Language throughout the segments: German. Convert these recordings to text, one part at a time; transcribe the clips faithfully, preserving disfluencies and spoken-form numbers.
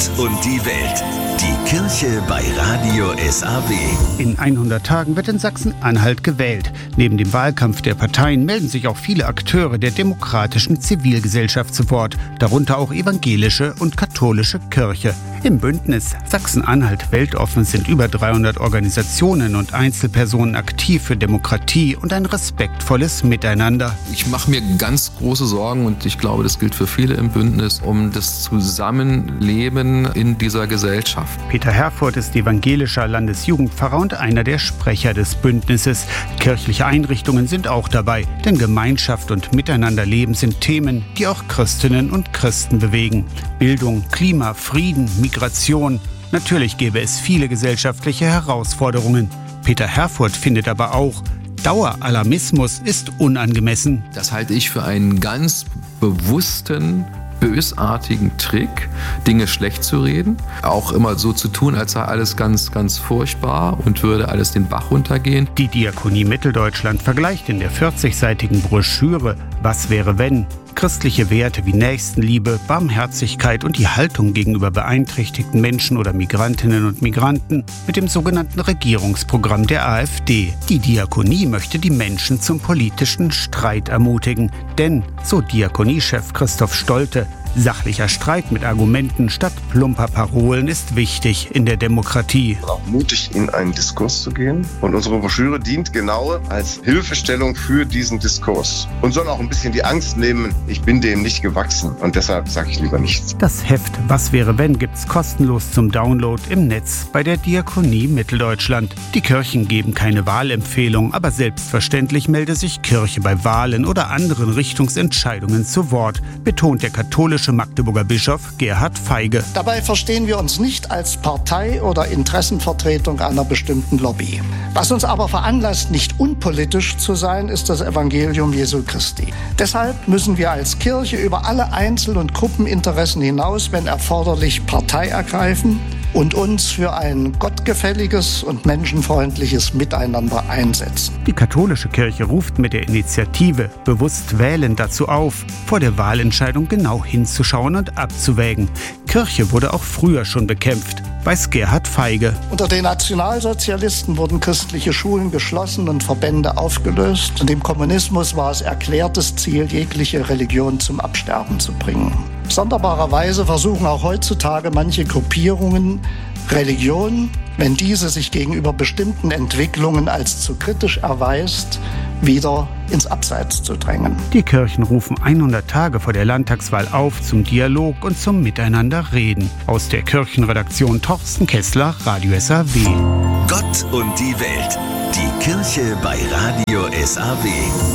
Gott und die Welt. Die Kirche bei Radio S A W. In hundert Tagen wird in Sachsen-Anhalt gewählt. Neben dem Wahlkampf der Parteien melden sich auch viele Akteure der demokratischen Zivilgesellschaft zu Wort, darunter auch evangelische und katholische Kirche. Im Bündnis Sachsen-Anhalt weltoffen sind über dreihundert Organisationen und Einzelpersonen aktiv für Demokratie und ein respektvolles Miteinander. Ich mache mir ganz große Sorgen, und ich glaube, das gilt für viele im Bündnis, um das Zusammenleben in dieser Gesellschaft. Peter Herfurth ist evangelischer Landesjugendpfarrer und einer der Sprecher des Bündnisses. Kirchliche Einrichtungen sind auch dabei, denn Gemeinschaft und Miteinanderleben sind Themen, die auch Christinnen und Christen bewegen. Bildung, Klima, Frieden, Migration. Natürlich gäbe es viele gesellschaftliche Herausforderungen. Peter Herfurth findet aber auch, Daueralarmismus ist unangemessen. Das halte ich für einen ganz bewussten, bösartigen Trick, Dinge schlecht zu reden, auch immer so zu tun, als sei alles ganz, ganz furchtbar und würde alles den Bach runtergehen. Die Diakonie Mitteldeutschland vergleicht in der vierzigseitigen Broschüre "Was wäre wenn?" christliche Werte wie Nächstenliebe, Barmherzigkeit und die Haltung gegenüber beeinträchtigten Menschen oder Migrantinnen und Migranten mit dem sogenannten Regierungsprogramm der AfD. Die Diakonie möchte die Menschen zum politischen Streit ermutigen. Denn, so Diakoniechef Christoph Stolte, sachlicher Streit mit Argumenten statt plumper Parolen ist wichtig in der Demokratie. Auch mutig in einen Diskurs zu gehen. Und unsere Broschüre dient genau als Hilfestellung für diesen Diskurs. Und soll auch ein bisschen die Angst nehmen, ich bin dem nicht gewachsen. Und deshalb sage ich lieber nichts. Das Heft "Was wäre wenn" gibt's kostenlos zum Download im Netz bei der Diakonie Mitteldeutschland. Die Kirchen geben keine Wahlempfehlung, aber selbstverständlich melde sich Kirche bei Wahlen oder anderen Richtungsentscheidungen zu Wort, betont der katholische Magdeburger Bischof Gerhard Feige. Dabei verstehen wir uns nicht als Partei oder Interessenvertretung einer bestimmten Lobby. Was uns aber veranlasst, nicht unpolitisch zu sein, ist das Evangelium Jesu Christi. Deshalb müssen wir als Kirche über alle Einzel- und Gruppeninteressen hinaus, wenn erforderlich, Partei ergreifen und uns für ein gottgefälliges und menschenfreundliches Miteinander einsetzen. Die katholische Kirche ruft mit der Initiative "Bewusst wählen" dazu auf, vor der Wahlentscheidung genau hinzuschauen und abzuwägen. Kirche wurde auch früher schon bekämpft, weiß Gerhard Feige. Unter den Nationalsozialisten wurden christliche Schulen geschlossen und Verbände aufgelöst. Und im Kommunismus war es erklärtes Ziel, jegliche Religion zum Absterben zu bringen. Sonderbarerweise versuchen auch heutzutage manche Gruppierungen, Religion, wenn diese sich gegenüber bestimmten Entwicklungen als zu kritisch erweist, wieder ins Abseits zu drängen. Die Kirchen rufen hundert Tage vor der Landtagswahl auf zum Dialog und zum Miteinanderreden. Aus der Kirchenredaktion Torsten Kessler, Radio S A W. Gott und die Welt. Die Kirche bei Radio S A W.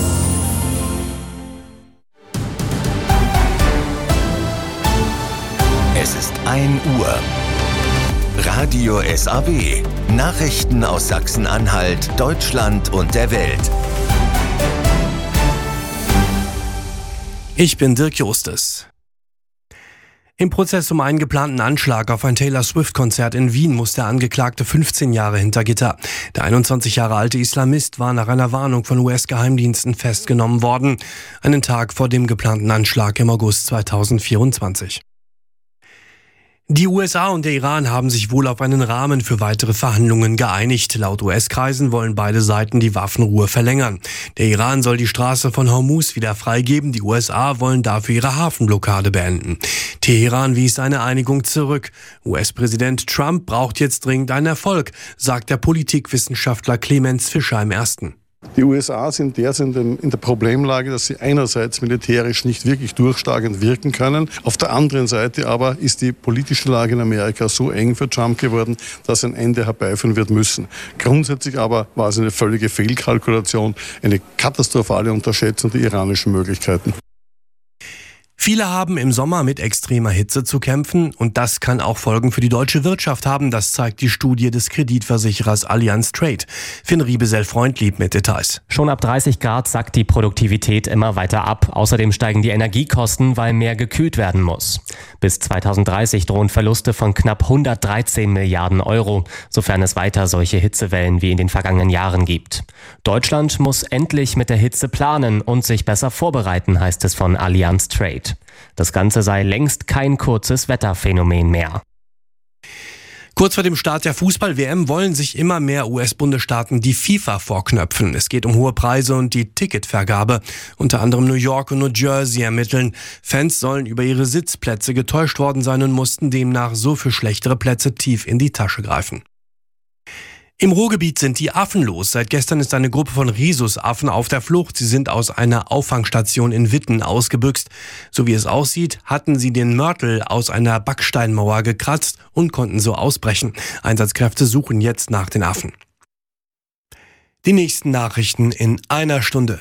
Es ist ein Uhr. Radio S A W. Nachrichten aus Sachsen-Anhalt, Deutschland und der Welt. Ich bin Dirk Justes. Im Prozess um einen geplanten Anschlag auf ein Taylor Swift-Konzert in Wien muss der Angeklagte fünfzehn Jahre hinter Gitter. Der einundzwanzig Jahre alte Islamist war nach einer Warnung von U S-Geheimdiensten festgenommen worden, einen Tag vor dem geplanten Anschlag im August zweitausendvierundzwanzig. Die U S A und der Iran haben sich wohl auf einen Rahmen für weitere Verhandlungen geeinigt. Laut U S-Kreisen wollen beide Seiten die Waffenruhe verlängern. Der Iran soll die Straße von Hormuz wieder freigeben, die U S A wollen dafür ihre Hafenblockade beenden. Teheran wies eine Einigung zurück. U S-Präsident Trump braucht jetzt dringend einen Erfolg, sagt der Politikwissenschaftler Clemens Fischer im Ersten. Die U S A sind derzeit in der Problemlage, dass sie einerseits militärisch nicht wirklich durchschlagend wirken können. Auf der anderen Seite aber ist die politische Lage in Amerika so eng für Trump geworden, dass ein Ende herbeiführen wird müssen. Grundsätzlich aber war es eine völlige Fehlkalkulation, eine katastrophale Unterschätzung der iranischen Möglichkeiten. Viele haben im Sommer mit extremer Hitze zu kämpfen und das kann auch Folgen für die deutsche Wirtschaft haben. Das zeigt die Studie des Kreditversicherers Allianz Trade. Finn Riebesell-Freundlieb mit Details. Schon ab dreißig Grad sackt die Produktivität immer weiter ab. Außerdem steigen die Energiekosten, weil mehr gekühlt werden muss. Bis zweitausenddreißig drohen Verluste von knapp hundertdreizehn Milliarden Euro, sofern es weiter solche Hitzewellen wie in den vergangenen Jahren gibt. Deutschland muss endlich mit der Hitze planen und sich besser vorbereiten, heißt es von Allianz Trade. Das Ganze sei längst kein kurzes Wetterphänomen mehr. Kurz vor dem Start der Fußball-W M wollen sich immer mehr U S-Bundesstaaten die FIFA vorknöpfen. Es geht um hohe Preise und die Ticketvergabe. Unter anderem New York und New Jersey ermitteln. Fans sollen über ihre Sitzplätze getäuscht worden sein und mussten demnach so für schlechtere Plätze tief in die Tasche greifen. Im Ruhrgebiet sind die Affen los. Seit gestern ist eine Gruppe von Rhesusaffen auf der Flucht. Sie sind aus einer Auffangstation in Witten ausgebüxt. So wie es aussieht, hatten sie den Mörtel aus einer Backsteinmauer gekratzt und konnten so ausbrechen. Einsatzkräfte suchen jetzt nach den Affen. Die nächsten Nachrichten in einer Stunde.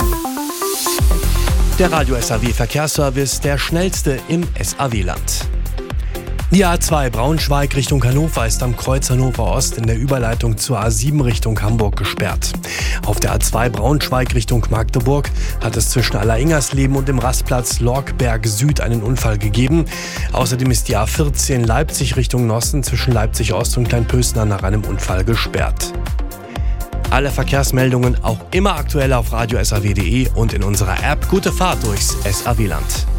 Der Radio S A W Verkehrsservice, der schnellste im S A W-Land. Die A zwei Braunschweig Richtung Hannover ist am Kreuz Hannover Ost in der Überleitung zur A sieben Richtung Hamburg gesperrt. Auf der A zwei Braunschweig Richtung Magdeburg hat es zwischen Alleringers-Leben und dem Rastplatz Lorkberg Süd einen Unfall gegeben. Außerdem ist die A vierzehn Leipzig Richtung Nossen zwischen Leipzig Ost und Kleinpösner nach einem Unfall gesperrt. Alle Verkehrsmeldungen auch immer aktuell auf radio s a w punkt d e und in unserer App. Gute Fahrt durchs S A W-Land.